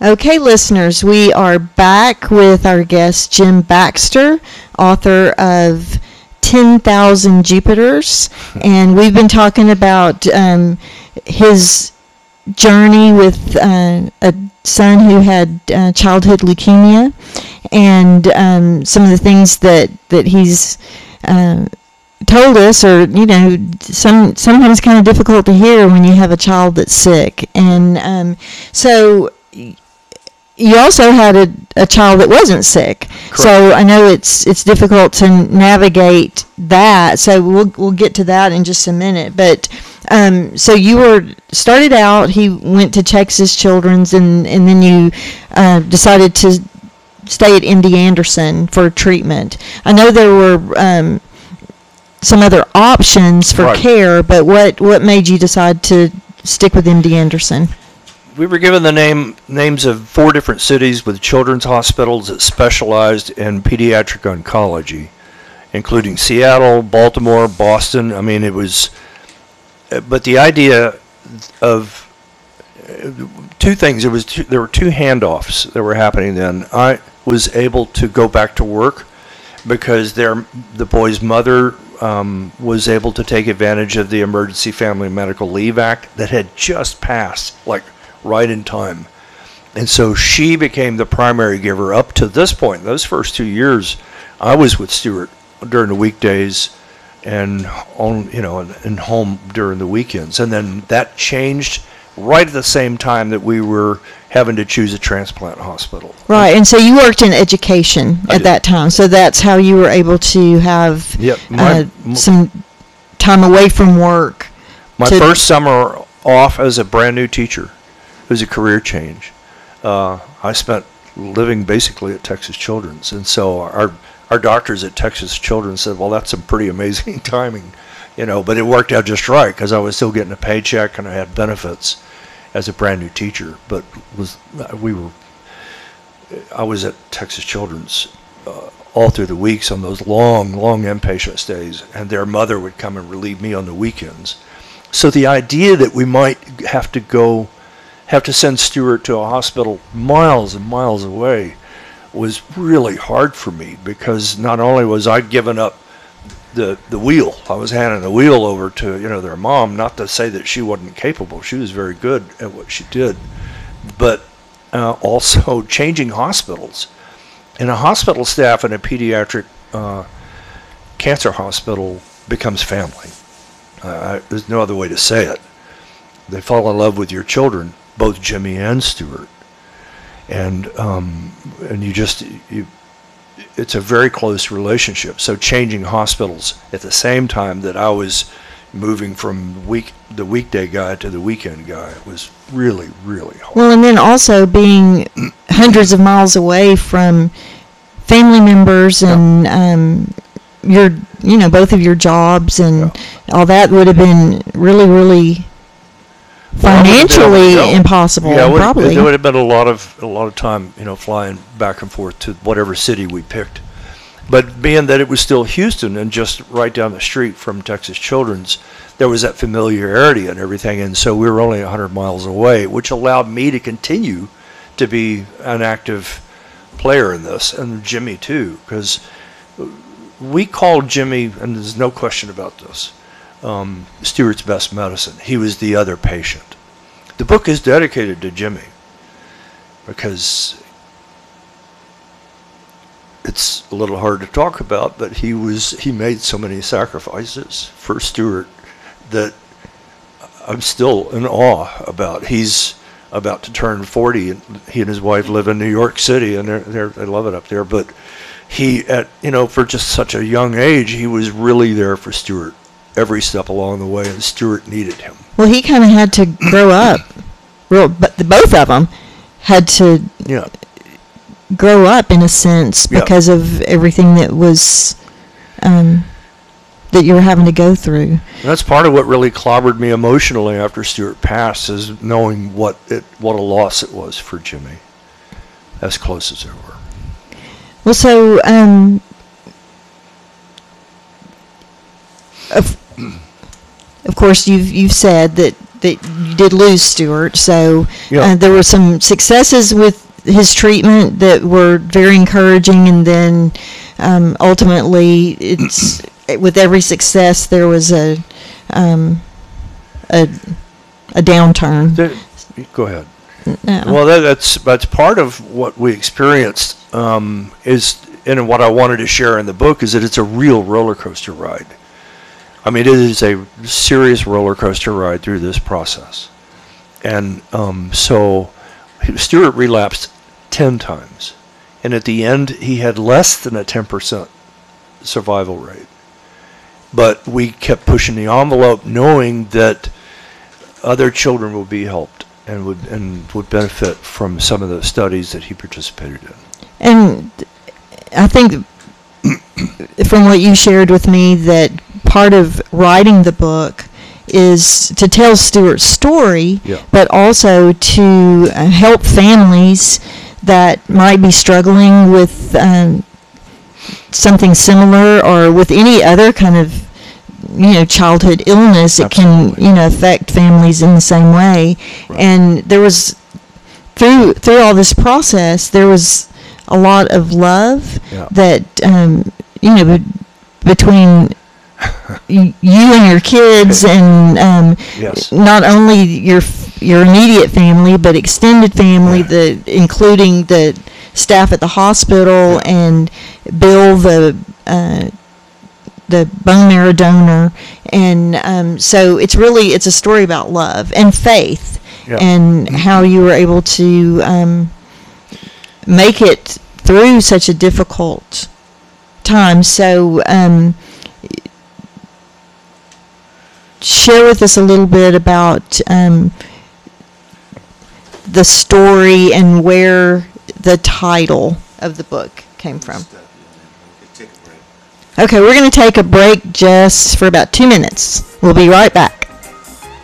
Okay, listeners, we are back with our guest, Jim Baxter, author of 10,000 Jupiters, and we've been talking about his journey with a son who had childhood leukemia, and some of the things that he's told us are, sometimes kind of difficult to hear when you have a child that's sick. And so you also had a child that wasn't sick. Correct. So I know it's difficult to navigate that. So we'll get to that in just a minute. But so you started out. He went to Texas Children's, and then you decided to stay at MD Anderson for treatment. I know there were some other options for care, but what made you decide to stick with MD Anderson? We were given the names of 4 different cities with children's hospitals that specialized in pediatric oncology, including Seattle, Baltimore, Boston. I mean, it was, but the idea of 2 things. There were 2 handoffs that were happening then. I was able to go back to work because the boy's mother was able to take advantage of the Emergency Family Medical Leave Act that had just passed, like right in time. And so she became the primary giver up to this point. Those first 2 years, I was with Stuart during the weekdays and and home during the weekends. And then that changed right at the same time that we were having to choose a transplant hospital. Right, and so you worked in education at that time. So that's how you were able to have some time away from work. My first summer off as a brand new teacher. It was a career change. I spent living basically at Texas Children's, and so our doctors at Texas Children's said, well, that's some pretty amazing timing, but it worked out just right because I was still getting a paycheck and I had benefits as a brand new teacher. But I was at Texas Children's all through the weeks on those long inpatient stays, and their mother would come and relieve me on the weekends. So the idea that we might have to send Stuart to a hospital miles and miles away was really hard for me, because not only was I giving up the wheel, I was handing the wheel over to their mom. Not to say that she wasn't capable; she was very good at what she did, but also changing hospitals. And a hospital staff in a pediatric cancer hospital becomes family. There's no other way to say it. They fall in love with your children, both Jimmy and Stuart, and it's a very close relationship. So changing hospitals at the same time that I was moving from the weekday guy to the weekend guy was really, really hard. Well, and then also being hundreds of miles away from family members and both of your jobs and all that would have been really, really financially impossible. Yeah, probably there would have been a lot of time, flying back and forth to whatever city we picked. But being that it was still Houston and just right down the street from Texas Children's, there was that familiarity and everything, and so we were only 100 miles away, which allowed me to continue to be an active player in this, and Jimmy too, because we called Jimmy, and there's no question about this, Stuart's best medicine. He was the other patient. The book is dedicated to Jimmy because it's a little hard to talk about, but he made so many sacrifices for Stuart that I'm still in awe about. He's about to turn 40, and he and his wife live in New York City, and they love it up there. But he, for just such a young age, he was really there for Stuart every step along the way, and Stuart needed him. Well, he kind of had to grow up. But both of them had to grow up in a sense because of everything that was that you were having to go through. And that's part of what really clobbered me emotionally after Stuart passed, is knowing what a loss it was for Jimmy, as close as they were. Well, so of course you've said that that you did lose Stuart. So Yeah. there were some successes with his treatment that were very encouraging, and then ultimately, it's with every success there was a downturn. Go ahead. No. Well, that's part of what we experienced. And what I wanted to share in the book is that it's a real roller coaster ride. I mean, it is a serious roller coaster ride through this process. And so Stuart relapsed 10 times. And at the end, he had less than a 10% survival rate. But we kept pushing the envelope, knowing that other children would be helped and would benefit from some of the studies that he participated in. And I think from what you shared with me that part of writing the book is to tell Stuart's story, Yeah. but also to help families that might be struggling with something similar or with any other kind of childhood illness. It Absolutely. can affect families in the same way. Right. And there was through all this process there was a lot of love Yeah. that between you and your kids and Yes. not only your immediate family but extended family, including the staff at the hospital and Bill, the bone marrow donor, and so it's a story about love and faith. Yeah. And how you were able to make it through such a difficult time. So share with us a little bit about the story and where the title of the book came from. Okay, we're going to take a break just for about 2 minutes. We'll be right back.